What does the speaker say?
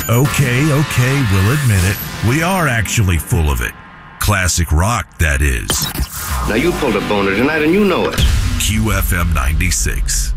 Okay, we'll admit it. We are actually full of it. Classic rock, that is. Now you pulled a boner tonight and you know it. QFM 96.